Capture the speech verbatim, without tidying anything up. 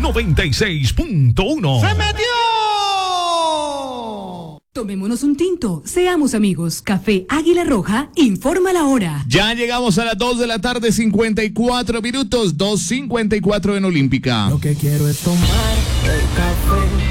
noventa y seis punto uno. ¡Se metió! Tomémonos un tinto, seamos amigos. Café Águila Roja, informa la hora. Ya llegamos a las dos de la tarde, cincuenta y cuatro minutos, dos cincuenta y cuatro en Olímpica. Lo que quiero es tomar el café